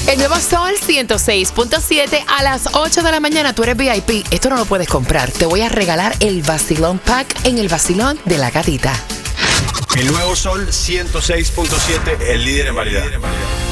El nuevo Sol 106.7 a las 8 de la mañana. Tú eres VIP. Esto no lo puedes comprar. Te voy a regalar el Vacilón Pack en el Vacilón de la Gatita. El nuevo Sol 106.7, el líder en variedad.